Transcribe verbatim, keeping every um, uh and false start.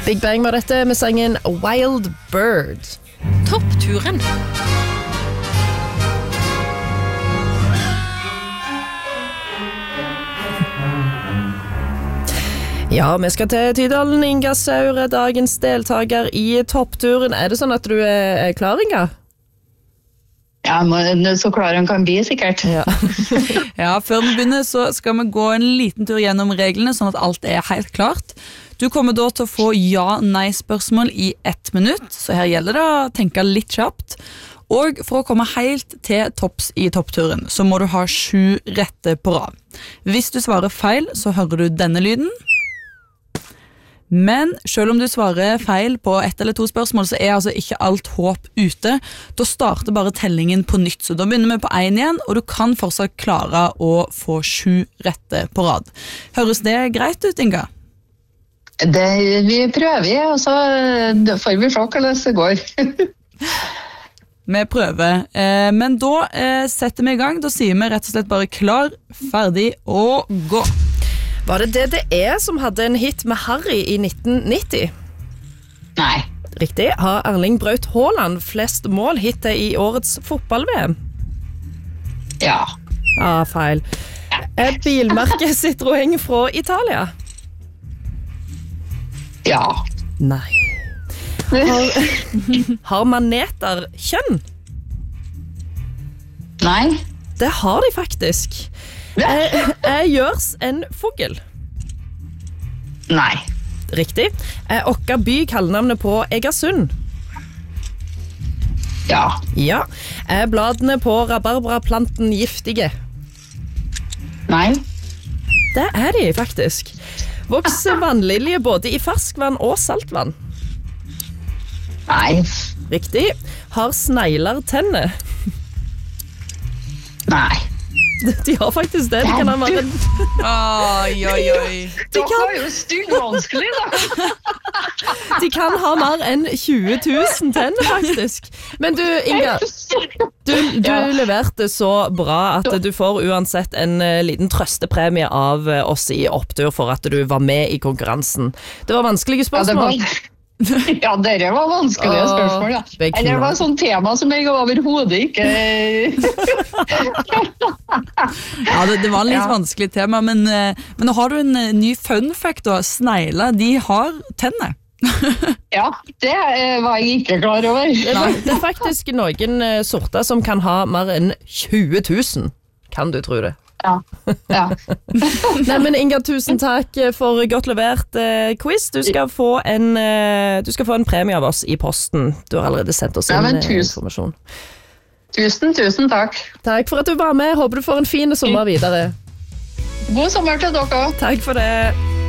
Big Bang var dette med sangen Wild Bird. Toppturen. Ja, vi skal til Tydalen. Inga Saure, dagens deltaker i toppturen. Er det sånn at du er klar, Inga? Ja, så klar han kan bli, sikkert. Ja. Ja, før vi begynner så skal vi gå en liten tur gjennom reglene, sånn at alt er helt klart. Du kommer da til å få ja-nei-spørsmål i ett minutt, så her gjelder det å tenke litt kjapt. Og for å komme helt til topps i toppturen, så må du ha sju rette på rad. Hvis du svarer feil, så hører du denne lyden. Men selv om du svarer feil på ett eller to spørsmål, så er altså ikke alt håp ute. Da starter bare tellingen på nytt, så da begynner vi på én igjen, og du kan fortsatt klare å få sju rette på rad. Høres det greit ut, Inga? Det, vi prøver, og så får vi se hvordan det går. Vi prøver, eh, men da eh, setter vi i gang. Da sier vi rett og slett bare klar, ferdig og gå. Var det D D E som hadde en hit med Harry i nitten nitti? Nei. Riktig. Har Erling Braut Haaland flest mål hittet i årets fotball-V M? Ja. Ja, feil. Er bilmerket Citroën fra Italia? Ja. Nei. Har, har maneter kjønn? Nei. Det har de faktisk. Er, er gjørs en fugl? Nei. Riktig. Er Okka by kallenavnet på Egersund? Ja. Ja. Er bladene på rabarbraplanten giftige? Nei. Det er de faktisk. Vokser vannlilje både i ferskvann og saltvann? Nei. Riktig. Har snegler tenner? Nei. De har faktisk det. De kan ha mer enn Oi, oi, oi. Det var jo stygg vanskelig, da. De kan ha mer enn tjue tusen tenner, faktisk. Men du, Inga, du, du Ja. leverte så bra at du får uansett en eh, liten trøstepremie av eh, oss i Opptur for at du var med i konkurransen. Det var vanskelige Ja, det spørsmål. var... Ja, dere var vanskelige Åh, spørsmål, ja. beklager. Eller det var et sånt tema som jeg overhodet ikke... Ja, det, det var en litt Ja. vanskelig tema, men, eh, men nå har du en eh, ny fun fact da. Snegler, de har tenner. Ja, det eh, var jeg ikke klar over. Det er, det er faktisk noen eh, sorter som kan ha mer enn tjue tusen. Kan du tro det? Ja, ja. Nei, men Inga, tusen takk for godt levert eh, quiz. Du skal få en eh, Du skal få en premie av oss i posten. Du har allerede sendt oss Ja, inn men eh, tusen- informasjon. Tusen, tusen takk. Takk for at du var med. Håper du får en fin sommer videre. God sommer til dere. Takk for det.